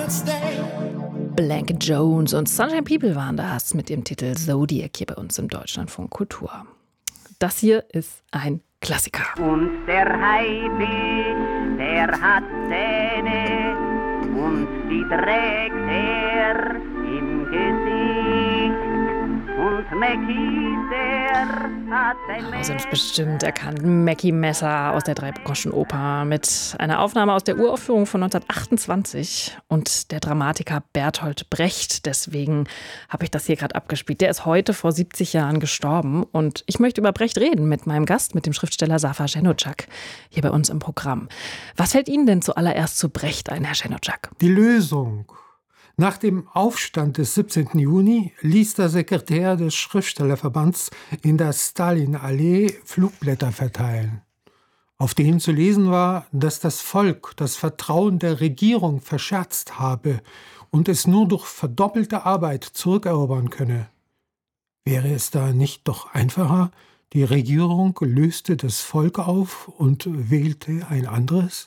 Blanket Jones und Sunshine People waren das mit dem Titel Zodiac hier bei uns im Deutschlandfunk Kultur. Das hier ist ein Klassiker. Und der Haifisch, der hat Zähne und die trägt er im Gesicht. Und Mackie, der hat ein Sie haben es bestimmt erkannt. Mackie Messer aus der Dreigroschenoper mit einer Aufnahme aus der Uraufführung von 1928 und der Dramatiker Bertolt Brecht. Deswegen habe ich das hier gerade abgespielt. Der ist heute vor 70 Jahren gestorben und ich möchte über Brecht reden mit meinem Gast, mit dem Schriftsteller Safar Cenotschak, hier bei uns im Programm. Was fällt Ihnen denn zuallererst zu Brecht ein, Herr Cenotschak? Die Lösung. Nach dem Aufstand des 17. Juni ließ der Sekretär des Schriftstellerverbands in der Stalinallee Flugblätter verteilen, auf denen zu lesen war, dass das Volk das Vertrauen der Regierung verscherzt habe und es nur durch verdoppelte Arbeit zurückerobern könne. Wäre es da nicht doch einfacher, die Regierung löste das Volk auf und wählte ein anderes?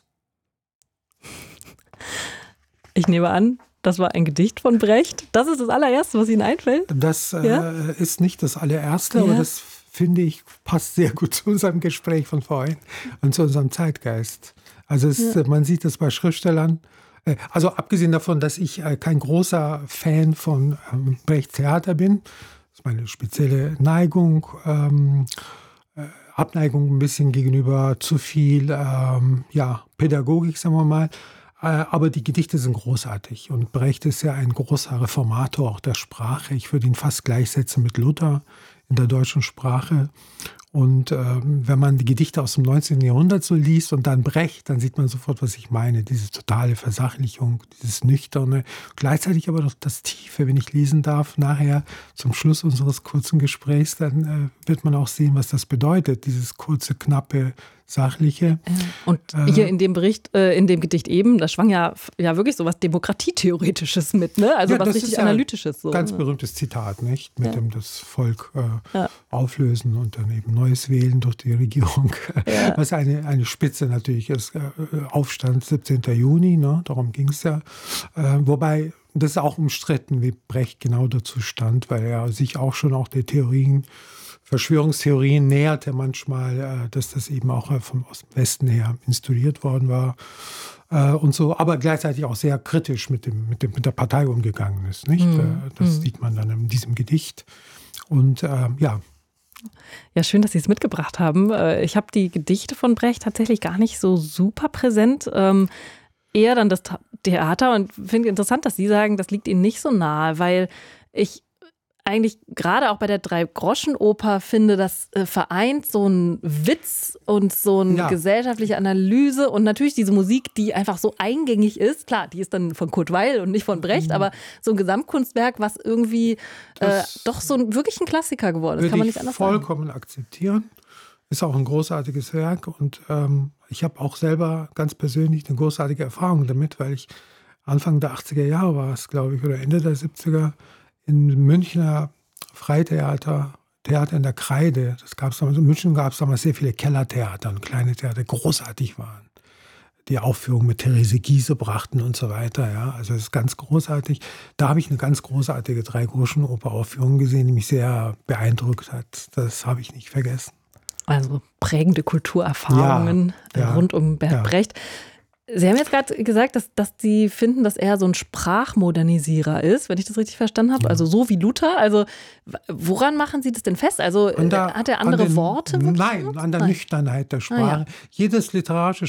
Ich nehme an, das war ein Gedicht von Brecht. Das ist das allererste, was Ihnen einfällt? Das ist nicht das allererste, aber das, finde ich, passt sehr gut zu unserem Gespräch von vorhin und zu unserem Zeitgeist. Also man sieht es bei Schriftstellern. Also abgesehen davon, dass ich kein großer Fan von Brechts Theater bin, das ist meine spezielle Neigung, Abneigung ein bisschen gegenüber zu viel Pädagogik, sagen wir mal. Aber die Gedichte sind großartig und Brecht ist ja ein großer Reformator auch der Sprache. Ich würde ihn fast gleichsetzen mit Luther in der deutschen Sprache. Und wenn man die Gedichte aus dem 19. Jahrhundert so liest und dann Brecht, dann sieht man sofort, was ich meine. Diese totale Versachlichung, dieses Nüchterne, gleichzeitig aber noch das Tiefe, wenn ich lesen darf. Nachher zum Schluss unseres kurzen Gesprächs, dann wird man auch sehen, was das bedeutet, dieses kurze, knappe, sachliche. Und hier in dem Gedicht eben, da schwang ja wirklich so was Demokratietheoretisches mit, ne? Also was richtig Analytisches. So. Ganz berühmtes Zitat, nicht? Mit dem das Volk auflösen und dann eben Neues wählen durch die Regierung. Ja. Was eine Spitze natürlich ist. Aufstand 17. Juni, ne? Darum ging es ja. Wobei, das ist auch umstritten, wie Brecht genau dazu stand, weil er sich auch schon der Verschwörungstheorien näherte manchmal, dass das eben auch aus dem Westen her instruiert worden war und so, aber gleichzeitig auch sehr kritisch mit der Partei umgegangen ist, nicht? Das sieht man dann in diesem Gedicht und Ja, schön, dass Sie es mitgebracht haben. Ich habe die Gedichte von Brecht tatsächlich gar nicht so super präsent. Eher dann das Theater und finde interessant, dass Sie sagen, das liegt Ihnen nicht so nahe, weil ich eigentlich gerade auch bei der Dreigroschenoper finde, das vereint so einen Witz und so eine gesellschaftliche Analyse und natürlich diese Musik, die einfach so eingängig ist. Klar, die ist dann von Kurt Weill und nicht von Brecht, aber so ein Gesamtkunstwerk, was irgendwie doch so wirklich ein Klassiker geworden ist, kann man nicht anders sagen. Vollkommen akzeptieren. Ist auch ein großartiges Werk und ich habe auch selber ganz persönlich eine großartige Erfahrung damit, weil ich Anfang der 80er Jahre war es, glaube ich, oder Ende der 70er, im Münchner Freitheater, Theater in der Kreide. In München gab es damals sehr viele Kellertheater und kleine Theater, die großartig waren. Die Aufführung mit Therese Giehse brachten und so weiter. Ja. Also das ist ganz großartig. Da habe ich eine ganz großartige Dreigroschenoper-Aufführung gesehen, die mich sehr beeindruckt hat. Das habe ich nicht vergessen. Also prägende Kulturerfahrungen rund um Bert Brecht. Sie haben jetzt gerade gesagt, dass Sie finden, dass er so ein Sprachmodernisierer ist, wenn ich das richtig verstanden habe. Ja. Also so wie Luther. Also woran machen Sie das denn fest? Also hat er andere Worte? Nein, an der Nüchternheit der Sprache. Jedes literarische